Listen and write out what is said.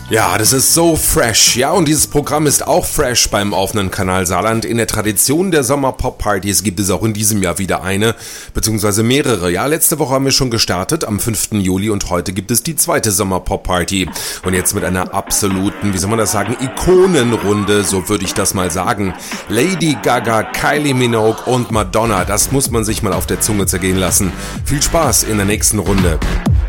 Ja, das ist so fresh. Ja, und dieses Programm ist auch fresh beim offenen Kanal Saarland. In der Tradition der Sommer-Pop-Partys gibt es auch in diesem Jahr wieder eine, beziehungsweise mehrere. Ja, letzte Woche haben wir schon gestartet, am 5. Juli, und heute gibt es die zweite Sommer-Pop-Party. Und jetzt mit einer absoluten, wie soll man das sagen, Ikonenrunde, so würde ich das mal sagen. Lady Gaga, Kylie Minogue und Madonna, das muss man sich mal auf der Zunge zergehen lassen. Viel Spaß in der nächsten Runde.